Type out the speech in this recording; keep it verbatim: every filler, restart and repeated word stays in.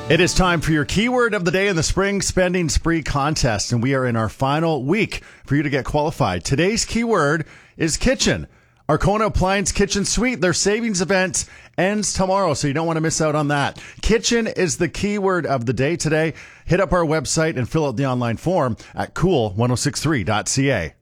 It is time for your keyword of the day in the Spring Spending Spree contest, and we are in our final week for you to get qualified. Today's keyword is kitchen. Arkona Appliance Kitchen Suite, their savings event ends tomorrow, so you don't want to miss out on that. Kitchen is the keyword of the day today. Hit up our website and fill out the online form at cool ten sixty-three dot c a.